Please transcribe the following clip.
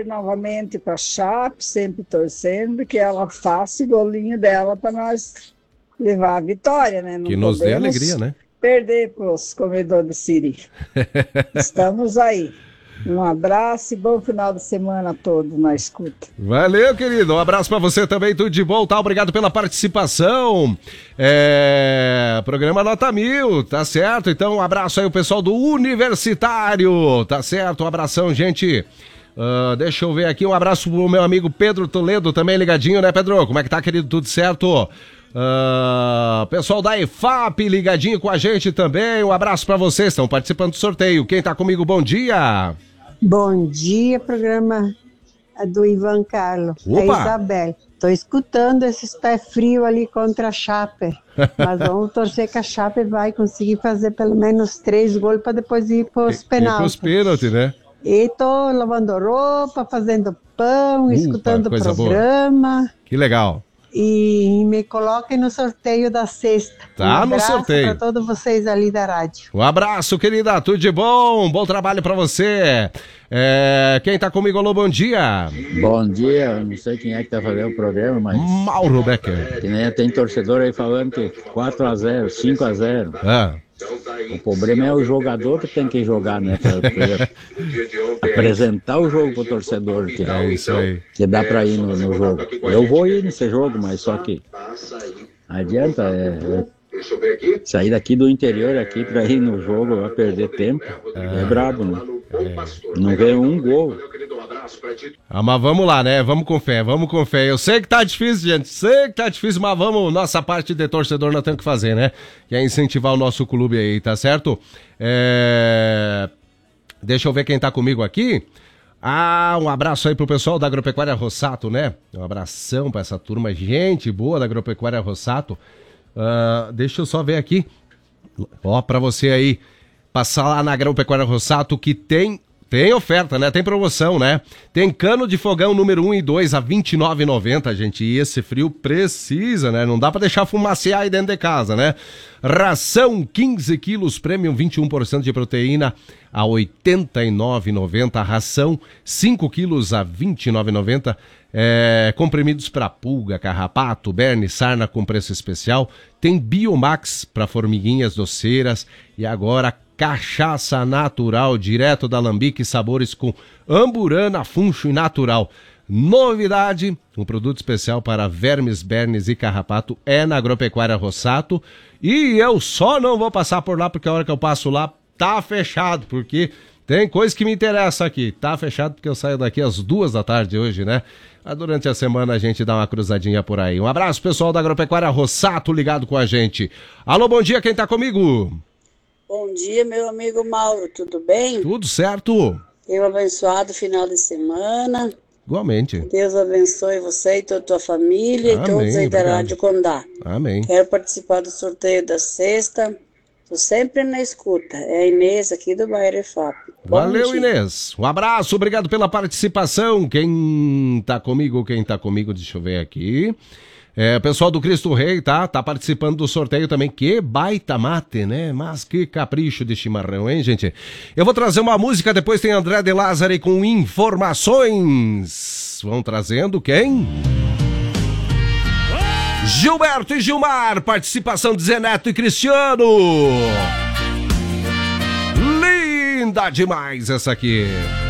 novamente para a Chape, sempre torcendo que ela faça o golinho dela para nós levar a vitória, né? Não que nos dê alegria, né? Perder para os comedores do Siri. Estamos aí. Um abraço e bom final de semana a todos na escuta. Valeu, querido. Um abraço pra você também, tudo de bom, tá? Obrigado pela participação. Programa Nota 1000, tá certo? Então, um abraço aí o pessoal do Universitário, tá certo? Um abração, gente. Deixa eu ver aqui, um abraço pro meu amigo Pedro Toledo, também ligadinho, né, Pedro? Como é que tá, querido? Tudo certo? Pessoal da EFAP ligadinho com a gente também. Um abraço pra vocês, estão participando do sorteio. Quem tá comigo, bom dia. Bom dia, programa do Ivan Carlos. Opa. É Isabel. Tô escutando esses pé frio ali contra a Chape. Mas vamos torcer que a Chape vai conseguir fazer pelo menos 3 gols para depois ir pros penaltis. Né? E tô lavando roupa, fazendo pão, escutando o programa. Boa. Que legal. E me coloquem no sorteio da sexta. Tá no sorteio. Para todos vocês ali da rádio. Um abraço, querida. Tudo de bom. Bom trabalho pra você. Quem tá comigo, alô, bom dia. Bom dia. Não sei quem é que tá fazendo o programa, mas... Mauro Becker. Que nem tem torcedor aí falando que 4-0, 5-0. O problema é o jogador que tem que jogar, né? Apresentar o jogo pro torcedor. Que é isso aí. Que dá pra ir no jogo. Eu vou ir nesse jogo, mas só que não adianta sair daqui do interior aqui pra ir no jogo, vai perder tempo. É brabo, né? Não vê um gol. Mas vamos lá, né? Vamos com fé. Eu sei que tá difícil, gente. Mas vamos, nossa parte de torcedor nós temos que fazer, né? Que é incentivar o nosso clube aí, tá certo? Deixa eu ver quem tá comigo aqui. Um abraço aí pro pessoal da Agropecuária Rossato, né? Um abração pra essa turma, gente boa da Agropecuária Rossato. Deixa eu só ver aqui. Pra você aí, passar lá na Agropecuária Rossato que tem oferta, né? Tem promoção, né? Tem cano de fogão número 1 e 2 a R$ 29,90, gente. E esse frio precisa, né? Não dá pra deixar fumacear aí dentro de casa, né? Ração 15 quilos, premium 21% de proteína a R$ 89,90. Ração 5 quilos a R$ 29,90. Comprimidos para pulga, carrapato, berne, sarna com preço especial. Tem Biomax para formiguinhas doceiras. E agora cachaça natural, direto da Alambique, sabores com amburana, funcho e natural. Novidade, um produto especial para vermes, bernes e carrapato é na Agropecuária Rossato. E eu só não vou passar por lá porque a hora que eu passo lá tá fechado, porque tem coisa que me interessa aqui. Tá fechado porque eu saio daqui às 2 da tarde hoje, né? Durante a semana a gente dá uma cruzadinha por aí. Um abraço, pessoal da Agropecuária Rossato ligado com a gente. Alô, bom dia, quem tá comigo? Bom dia, meu amigo Mauro, tudo bem? Tudo certo. Eu abençoado final de semana. Igualmente. Deus abençoe você e toda a tua família. Amém, e todos aí da Rádio Condá. Amém. Quero participar do sorteio da sexta. Estou sempre na escuta. É a Inês aqui do bairro EFAP. Valeu, Inês. Um abraço, obrigado pela participação. Quem tá comigo? Deixa eu ver aqui. O pessoal do Cristo Rei, tá participando do sorteio também. Que baita mate, né? Mas que capricho de chimarrão, hein, gente? Eu vou trazer uma música, depois tem André de Lázari com informações. Vão trazendo quem? Gilberto e Gilmar, participação de Zé Neto e Cristiano. Linda demais essa aqui.